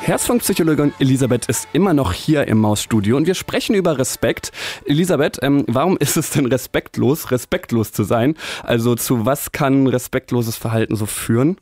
Herzfunkpsychologin Elisabeth ist immer noch hier im Mausstudio und wir sprechen über Respekt. Elisabeth, warum ist es denn respektlos zu sein? Also zu was kann respektloses Verhalten so führen?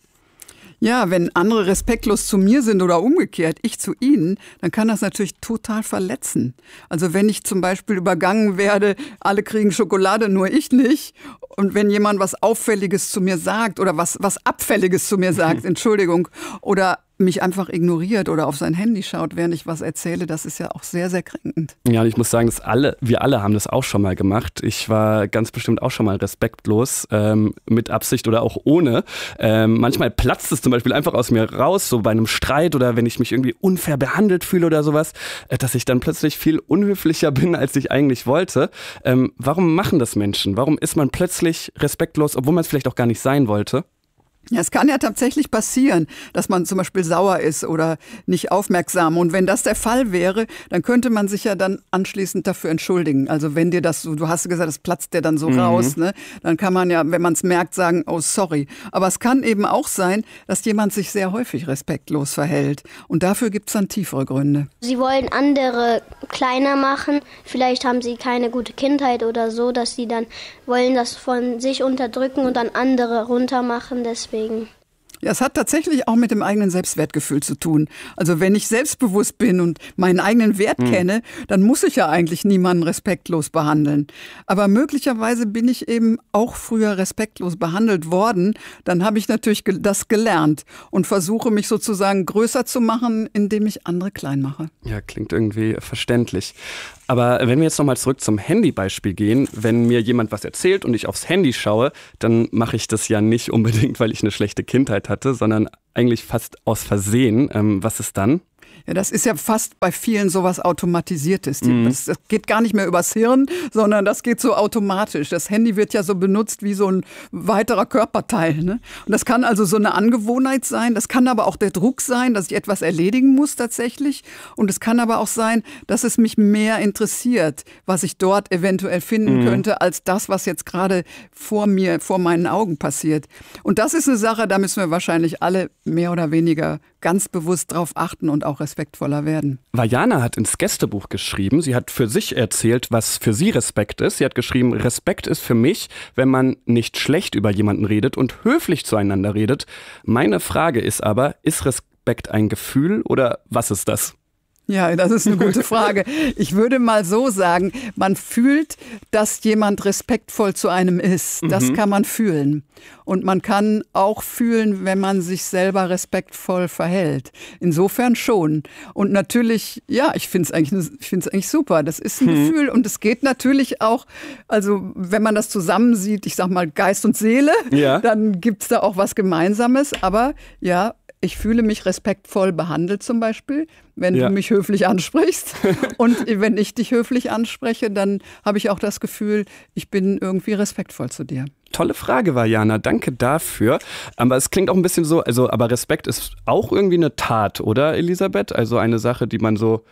Ja, wenn andere respektlos zu mir sind oder umgekehrt, ich zu ihnen, dann kann das natürlich total verletzen. Also wenn ich zum Beispiel übergangen werde, alle kriegen Schokolade, nur ich nicht. Und wenn jemand was Auffälliges zu mir sagt oder was Abfälliges zu mir sagt, Entschuldigung, oder mich einfach ignoriert oder auf sein Handy schaut, während ich was erzähle, das ist ja auch sehr, sehr kränkend. Ja, und ich muss sagen, wir alle haben das auch schon mal gemacht. Ich war ganz bestimmt auch schon mal respektlos, mit Absicht oder auch ohne. Manchmal platzt es zum Beispiel einfach aus mir raus, so bei einem Streit oder wenn ich mich irgendwie unfair behandelt fühle oder sowas, dass ich dann plötzlich viel unhöflicher bin, als ich eigentlich wollte. Warum machen das Menschen? Warum ist man plötzlich respektlos, obwohl man es vielleicht auch gar nicht sein wollte? Ja, es kann ja tatsächlich passieren, dass man zum Beispiel sauer ist oder nicht aufmerksam. Und wenn das der Fall wäre, dann könnte man sich ja dann anschließend dafür entschuldigen. Also wenn dir das so, du hast gesagt, das platzt dir dann so raus, ne? Dann kann man ja, wenn man es merkt, sagen, oh sorry. Aber es kann eben auch sein, dass jemand sich sehr häufig respektlos verhält. Und dafür gibt es dann tiefere Gründe. Sie wollen andere kleiner machen. Vielleicht haben sie keine gute Kindheit oder so, dass sie dann wollen das von sich unterdrücken und dann andere runtermachen. Deswegen. Ja, es hat tatsächlich auch mit dem eigenen Selbstwertgefühl zu tun. Also wenn ich selbstbewusst bin und meinen eigenen Wert kenne, dann muss ich ja eigentlich niemanden respektlos behandeln. Aber möglicherweise bin ich eben auch früher respektlos behandelt worden. Dann habe ich natürlich das gelernt und versuche mich sozusagen größer zu machen, indem ich andere klein mache. Ja, klingt irgendwie verständlich. Aber wenn wir jetzt nochmal zurück zum Handybeispiel gehen, wenn mir jemand was erzählt und ich aufs Handy schaue, dann mache ich das ja nicht unbedingt, weil ich eine schlechte Kindheit hatte, sondern eigentlich fast aus Versehen. Was ist dann? Ja, das ist ja fast bei vielen sowas Automatisiertes. Das geht gar nicht mehr übers Hirn, sondern das geht so automatisch. Das Handy wird ja so benutzt wie so ein weiterer Körperteil, ne? Und das kann also so eine Angewohnheit sein. Das kann aber auch der Druck sein, dass ich etwas erledigen muss tatsächlich. Und es kann aber auch sein, dass es mich mehr interessiert, was ich dort eventuell finden könnte, als das, was jetzt gerade vor meinen Augen passiert. Und das ist eine Sache, da müssen wir wahrscheinlich alle mehr oder weniger ganz bewusst drauf achten und auch respektvoller werden. Vajana hat ins Gästebuch geschrieben, sie hat für sich erzählt, was für sie Respekt ist. Sie hat geschrieben, Respekt ist für mich, wenn man nicht schlecht über jemanden redet und höflich zueinander redet. Meine Frage ist aber, ist Respekt ein Gefühl oder was ist das? Ja, das ist eine gute Frage. Ich würde mal so sagen, man fühlt, dass jemand respektvoll zu einem ist. Das kann man fühlen. Und man kann auch fühlen, wenn man sich selber respektvoll verhält. Insofern schon. Und natürlich, ja, ich finde es eigentlich super. Das ist ein Gefühl. Und es geht natürlich auch, also wenn man das zusammensieht, ich sag mal Geist und Seele, dann gibt's da auch was Gemeinsames. Aber ja, ich fühle mich respektvoll behandelt zum Beispiel, wenn du mich höflich ansprichst. Und wenn ich dich höflich anspreche, dann habe ich auch das Gefühl, ich bin irgendwie respektvoll zu dir. Tolle Frage, Vajana. Danke dafür. Aber es klingt auch ein bisschen so, aber Respekt ist auch irgendwie eine Tat, oder Elisabeth? Also eine Sache, die man so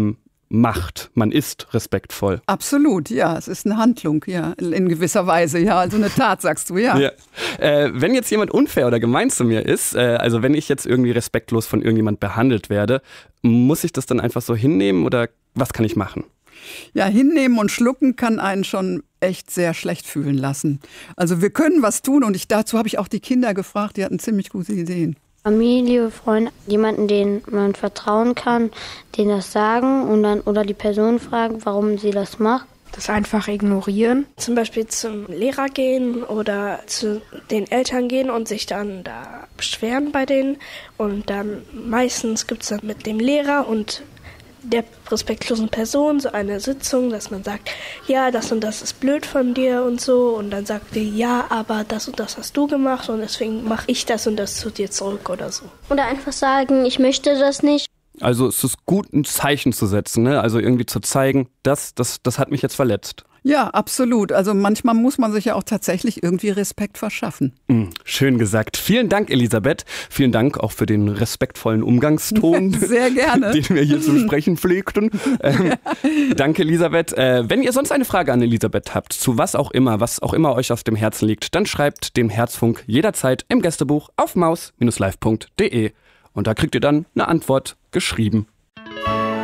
macht. Man ist respektvoll. Absolut, ja. Es ist eine Handlung, ja, in gewisser Weise, ja. Also eine Tat, sagst du, ja. Wenn jetzt jemand unfair oder gemein zu mir ist, also wenn ich jetzt irgendwie respektlos von irgendjemand behandelt werde, muss ich das dann einfach so hinnehmen oder was kann ich machen? Ja, hinnehmen und schlucken kann einen schon echt sehr schlecht fühlen lassen. Also wir können was tun und dazu habe ich auch die Kinder gefragt, die hatten ziemlich gute Ideen. Familie, Freunde, jemanden, den man vertrauen kann, denen das sagen und dann oder die Person fragen, warum sie das macht. Das einfach ignorieren. Zum Beispiel zum Lehrer gehen oder zu den Eltern gehen und sich dann da beschweren bei denen. Und dann meistens gibt es dann mit dem Lehrer und der respektlosen Person so eine Sitzung, dass man sagt, ja, das und das ist blöd von dir und so. Und dann sagt die, ja, aber das und das hast du gemacht und deswegen mache ich das und das zu dir zurück oder so. Oder einfach sagen, ich möchte das nicht. Also es ist gut, ein Zeichen zu setzen, ne? Also irgendwie zu zeigen, das hat mich jetzt verletzt. Ja, absolut. Also manchmal muss man sich ja auch tatsächlich irgendwie Respekt verschaffen. Schön gesagt. Vielen Dank, Elisabeth. Vielen Dank auch für den respektvollen Umgangston. Sehr gerne. Den wir hier zu sprechen pflegten. Danke, Elisabeth. Wenn ihr sonst eine Frage an Elisabeth habt, zu was auch immer euch auf dem Herzen liegt, dann schreibt dem Herzfunk jederzeit im Gästebuch auf maus-live.de. Und da kriegt ihr dann eine Antwort geschrieben.